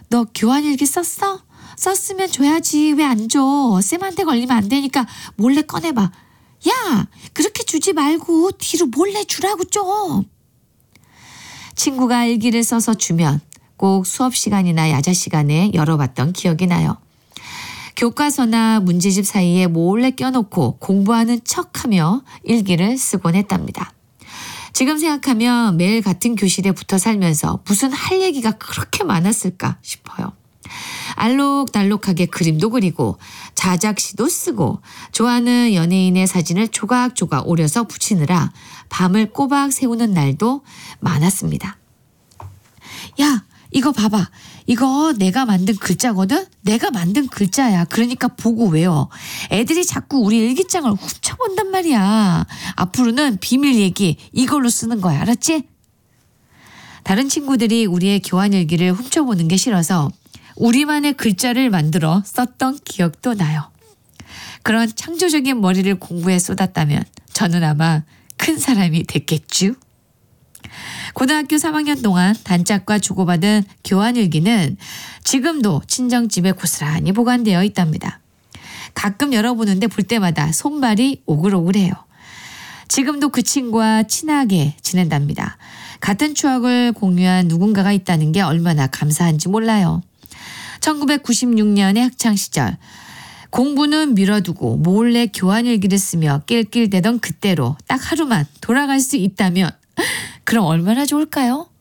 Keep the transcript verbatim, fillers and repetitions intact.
너 교환일기 썼어? 썼으면 줘야지. 왜 안 줘? 쌤한테 걸리면 안 되니까 몰래 꺼내봐. 야, 그렇게 주지 말고 뒤로 몰래 주라고 좀. 친구가 일기를 써서 주면 꼭 수업 시간이나 야자 시간에 열어봤던 기억이 나요. 교과서나 문제집 사이에 몰래 껴놓고 공부하는 척하며 일기를 쓰곤 했답니다. 지금 생각하면 매일 같은 교실에 붙어 살면서 무슨 할 얘기가 그렇게 많았을까 싶어요. 알록달록하게 그림도 그리고 자작시도 쓰고 좋아하는 연예인의 사진을 조각조각 오려서 붙이느라 밤을 꼬박 새우는 날도 많았습니다. 야, 이거 봐봐. 이거 내가 만든 글자거든? 내가 만든 글자야. 그러니까 보고 외워. 애들이 자꾸 우리 일기장을 훔쳐본단 말이야. 앞으로는 비밀 얘기 이걸로 쓰는 거야. 알았지? 다른 친구들이 우리의 교환일기를 훔쳐보는 게 싫어서 우리만의 글자를 만들어 썼던 기억도 나요. 그런 창조적인 머리를 공부에 쏟았다면 저는 아마 큰 사람이 됐겠죠. 고등학교 삼 학년 동안 단짝과 주고받은 교환일기는 지금도 친정집에 고스란히 보관되어 있답니다. 가끔 열어보는데 볼 때마다 손발이 오글오글해요. 지금도 그 친구와 친하게 지낸답니다. 같은 추억을 공유한 누군가가 있다는 게 얼마나 감사한지 몰라요. 천구백구십육 년의 학창시절 공부는 미뤄두고 몰래 교환일기를 쓰며 낄낄대던 그때로 딱 하루만 돌아갈 수 있다면 그럼 얼마나 좋을까요?